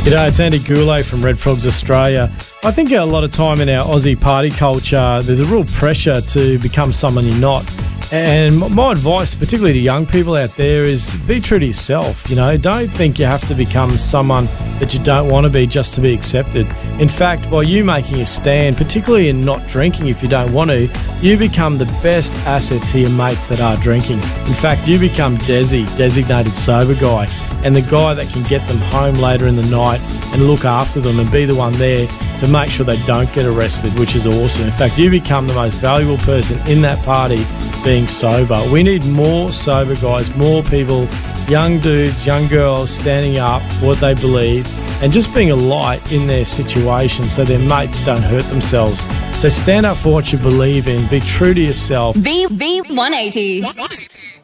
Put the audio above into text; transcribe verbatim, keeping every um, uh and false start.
G'day, it's Andy Goulet from Red Frogs Australia. I think a lot of time in our Aussie party culture, there's a real pressure to become someone you're not. And my advice, particularly to young people out there, is be true to yourself. You know, don't think you have to become someone that you don't want to be just to be accepted. In fact, by you making a stand, particularly in not drinking if you don't want to, you become the best asset to your mates that are drinking. In fact, you become Desi, designated sober guy, and the guy that can get them home later in the night and look after them and be the one there to make sure they don't get arrested, which is awesome. In fact, you become the most valuable person in that party being sober. We need more sober guys, more people, young dudes, young girls standing up for what they believe and just being a light in their situation so their mates don't hurt themselves. So stand up for what you believe in, be true to yourself. V V one eighty.